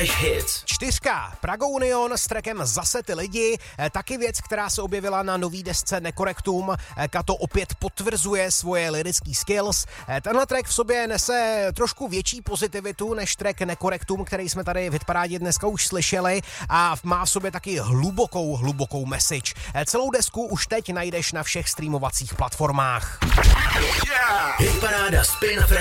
Trash Hits. 4. Praga Union s trackem Zase ty lidi, taky věc, která se objevila na nový desce Nekorektum. Kato opět potvrzuje svoje lyrický skills. Tenhle track v sobě nese trošku větší pozitivitu než track Nekorektum, který jsme tady v hitparádě dneska už slyšeli, a má v sobě taky hlubokou message. Celou desku už teď najdeš na všech streamovacích platformách. Hitparáda Spin